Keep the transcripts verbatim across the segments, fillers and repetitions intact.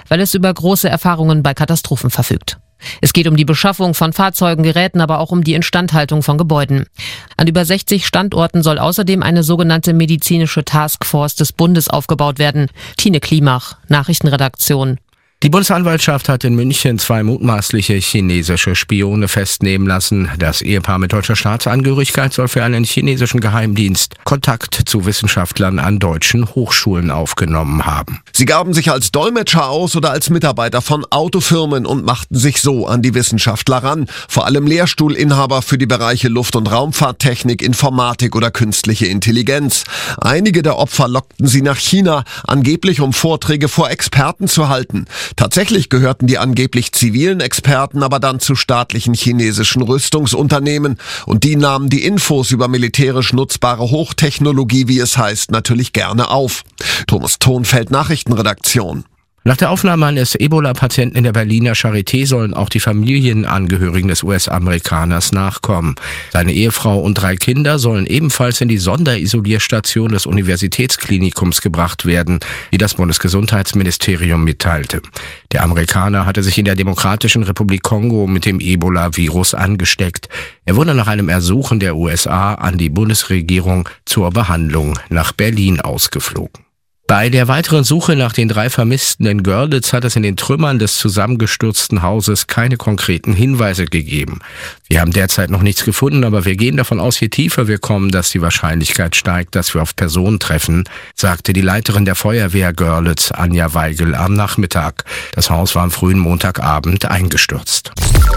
weil es über große Erfahrungen bei Katastrophen verfügt. Es geht um die Beschaffung von Fahrzeugen, Geräten, aber auch um die Instandhaltung von Gebäuden. An über sechzig Standorten soll außerdem eine sogenannte medizinische Taskforce des Bundes aufgebaut werden. Tine Klimach, Nachrichtenredaktion. Die Bundesanwaltschaft hat in München zwei mutmaßliche chinesische Spione festnehmen lassen. Das Ehepaar mit deutscher Staatsangehörigkeit soll für einen chinesischen Geheimdienst Kontakt zu Wissenschaftlern an deutschen Hochschulen aufgenommen haben. Sie gaben sich als Dolmetscher aus oder als Mitarbeiter von Autofirmen und machten sich so an die Wissenschaftler ran. Vor allem Lehrstuhlinhaber für die Bereiche Luft- und Raumfahrttechnik, Informatik oder künstliche Intelligenz. Einige der Opfer lockten sie nach China, angeblich um Vorträge vor Experten zu halten. Tatsächlich gehörten die angeblich zivilen Experten aber dann zu staatlichen chinesischen Rüstungsunternehmen und die nahmen die Infos über militärisch nutzbare Hochtechnologie, wie es heißt, natürlich gerne auf. Thomas Thonfeld, Nachrichtenredaktion. Nach der Aufnahme eines Ebola-Patienten in der Berliner Charité sollen auch die Familienangehörigen des U S-Amerikaners nachkommen. Seine Ehefrau und drei Kinder sollen ebenfalls in die Sonderisolierstation des Universitätsklinikums gebracht werden, wie das Bundesgesundheitsministerium mitteilte. Der Amerikaner hatte sich in der Demokratischen Republik Kongo mit dem Ebola-Virus angesteckt. Er wurde nach einem Ersuchen der U S A an die Bundesregierung zur Behandlung nach Berlin ausgeflogen. Bei der weiteren Suche nach den drei Vermissten in Görlitz hat es in den Trümmern des zusammengestürzten Hauses keine konkreten Hinweise gegeben. Wir haben derzeit noch nichts gefunden, aber wir gehen davon aus, je tiefer wir kommen, dass die Wahrscheinlichkeit steigt, dass wir auf Personen treffen, sagte die Leiterin der Feuerwehr Görlitz, Anja Weigel, am Nachmittag. Das Haus war am frühen Montagabend eingestürzt.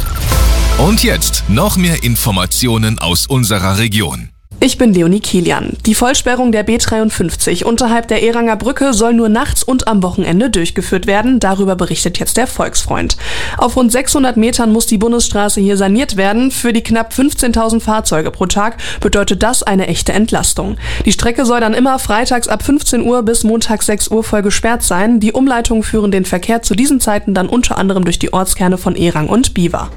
Und jetzt noch mehr Informationen aus unserer Region. Ich bin Leonie Kilian. Die Vollsperrung der B dreiundfünfzig unterhalb der Ehranger Brücke soll nur nachts und am Wochenende durchgeführt werden. Darüber berichtet jetzt der Volksfreund. Auf rund sechshundert Metern muss die Bundesstraße hier saniert werden. Für die knapp fünfzehntausend Fahrzeuge pro Tag bedeutet das eine echte Entlastung. Die Strecke soll dann immer freitags ab fünfzehn Uhr bis montags sechs Uhr voll gesperrt sein. Die Umleitungen führen den Verkehr zu diesen Zeiten dann unter anderem durch die Ortskerne von Ehrang und Biewer.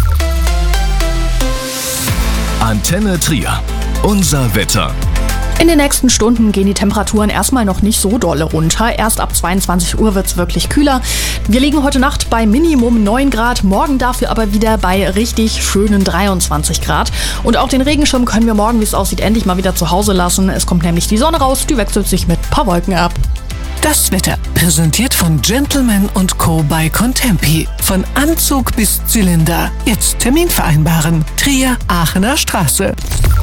Antenne Trier. Unser Wetter. In den nächsten Stunden gehen die Temperaturen erstmal noch nicht so dolle runter. Erst ab zweiundzwanzig Uhr wird es wirklich kühler. Wir liegen heute Nacht bei Minimum neun Grad, morgen dafür aber wieder bei richtig schönen dreiundzwanzig Grad. Und auch den Regenschirm können wir morgen, wie es aussieht, endlich mal wieder zu Hause lassen. Es kommt nämlich die Sonne raus, die wechselt sich mit ein paar Wolken ab. Das Wetter, präsentiert von Gentleman und Co. bei Contempi. Von Anzug bis Zylinder. Jetzt Termin vereinbaren. Trier, Aachener Straße.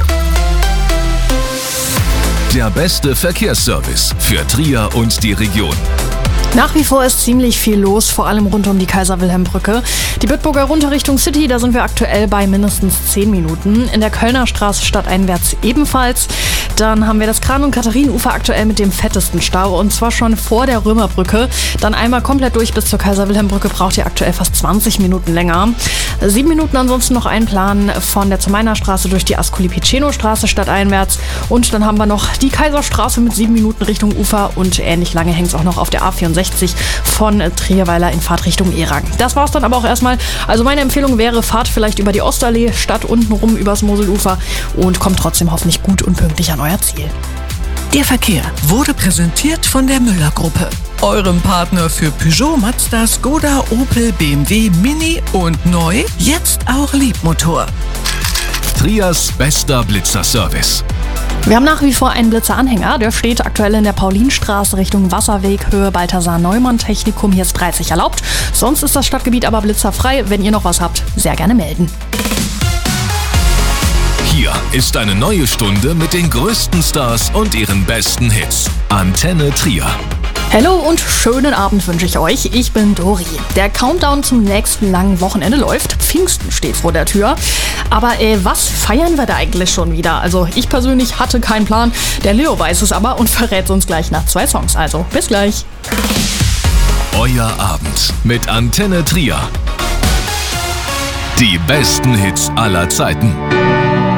Der beste Verkehrsservice für Trier und die Region. Nach wie vor ist ziemlich viel los, vor allem rund um die Kaiser-Wilhelm-Brücke. Die Bitburger runter Richtung City, da sind wir aktuell bei mindestens zehn Minuten. In der Kölner Straße stadteinwärts ebenfalls. Dann haben wir das Kran- und Katharinenufer aktuell mit dem fettesten Stau und zwar schon vor der Römerbrücke. Dann einmal komplett durch bis zur Kaiser-Wilhelm-Brücke braucht ihr aktuell fast zwanzig Minuten länger. Sieben Minuten ansonsten noch einplanen von der Zumeiner Straße durch die Ascoli-Piceno-Straße stadteinwärts. Und dann haben wir noch die Kaiserstraße mit sieben Minuten Richtung Ufer und ähnlich lange hängt es auch noch auf der A vierundsechzig von Trierweiler in Fahrtrichtung Ehrang. Das war's dann aber auch erstmal. Also meine Empfehlung wäre, fahrt vielleicht über die Ostallee statt unten rum übers Moselufer und kommt trotzdem hoffentlich gut und pünktlich an euer Ziel. Der Verkehr wurde präsentiert von der Müller-Gruppe. Eurem Partner für Peugeot, Mazda, Skoda, Opel, B M W, Mini und neu, jetzt auch Liebmotor. Triers bester Blitzerservice. Wir haben nach wie vor einen Blitzeranhänger, der steht aktuell in der Paulinstraße Richtung Wasserweg, Höhe Balthasar-Neumann-Technikum. Hier ist dreißig erlaubt. Sonst ist das Stadtgebiet aber blitzerfrei. Wenn ihr noch was habt, sehr gerne melden. Hier ist eine neue Stunde mit den größten Stars und ihren besten Hits. Antenne Trier. Hallo und schönen Abend wünsche ich euch. Ich bin Dori. Der Countdown zum nächsten langen Wochenende läuft. Pfingsten steht vor der Tür. Aber äh, was feiern wir da eigentlich schon wieder? Also ich persönlich hatte keinen Plan. Der Leo weiß es aber und verrät uns gleich nach zwei Songs. Also bis gleich. Euer Abend mit Antenne Trier. Die besten Hits aller Zeiten.